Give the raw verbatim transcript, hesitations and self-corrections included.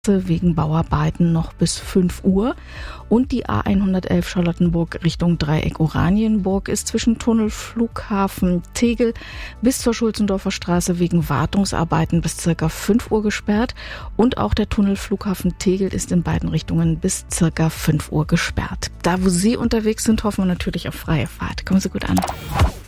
wegen Bauarbeiten noch bis fünf Uhr. Und die A hundertelf Charlottenburg Richtung Dreieck Oranienburg ist zwischen Tunnel Flughafen Tegel bis zur Schulzendorfer Straße wegen Wartungsarbeiten bis circa fünf Uhr gesperrt. Und auch der Tunnel Flughafen Tegel ist in beiden Richtungen bis circa fünf Uhr gesperrt. Da, wo Sie unterwegs sind, hoffen wir natürlich auf freie Fahrt. Kommen Sie gut an.